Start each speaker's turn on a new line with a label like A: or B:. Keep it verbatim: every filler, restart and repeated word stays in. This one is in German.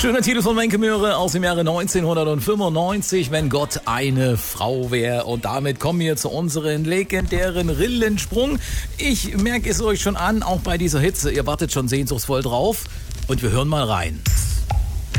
A: Schöner Titel von Wenke Möhre aus dem Jahre neunzehnhundertfünfundneunzig, wenn Gott eine Frau wäre. Und damit kommen wir zu unserem legendären Rillensprung. Ich merke es euch schon an, auch bei dieser Hitze, ihr wartet schon sehnsuchtsvoll drauf. Und wir hören mal rein.